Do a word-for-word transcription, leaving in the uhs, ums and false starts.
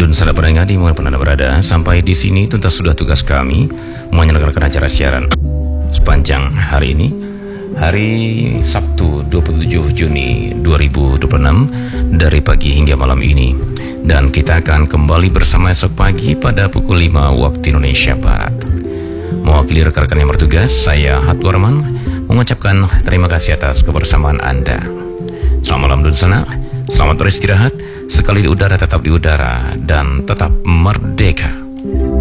Dun Sada pendengar di mana pun Anda berada, sampai di sini tuntas sudah tugas kami menyelenggarakan acara siaran sepanjang hari ini, hari Sabtu dua puluh tujuh Juni dua ribu dua puluh enam, dari pagi hingga malam ini. Dan kita akan kembali bersama esok pagi pada pukul lima waktu Indonesia Barat. Mewakili rekan-rekan yang bertugas, saya Hatwarman mengucapkan terima kasih atas kebersamaan Anda. Selamat malam Dun Sana, selamat beristirahat, sekali di udara tetap di udara, dan tetap merdeka.